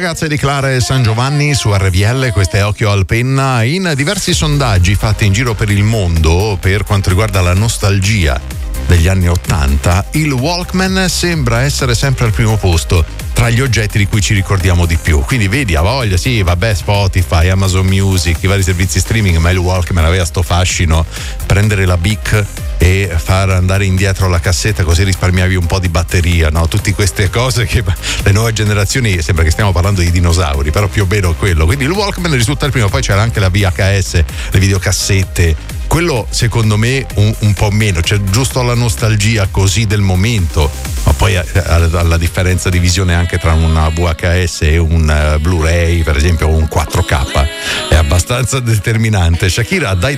ragazze di Clara e San Giovanni su RVL, questa è Occhio al Penna. In diversi sondaggi fatti in giro per il mondo per quanto riguarda la nostalgia degli anni 80, il Walkman sembra essere sempre al primo posto tra gli oggetti di cui ci ricordiamo di più. Quindi vedi, a voglia, sì, vabbè, Spotify, Amazon Music, i vari servizi streaming, ma il Walkman aveva sto fascino, prendere la Bic e far andare indietro la cassetta così risparmiavi un po' di batteria, no? Tutte queste cose che le nuove generazioni, sembra che stiamo parlando di dinosauri, però più o meno quello. Quindi il Walkman risulta il primo, poi c'era anche la VHS, le videocassette. Quello secondo me un po' meno, c'è giusto la nostalgia così del momento, ma poi alla differenza di visione anche tra una VHS e un Blu-ray, per esempio, o un 4K, è abbastanza determinante. Shakira, dai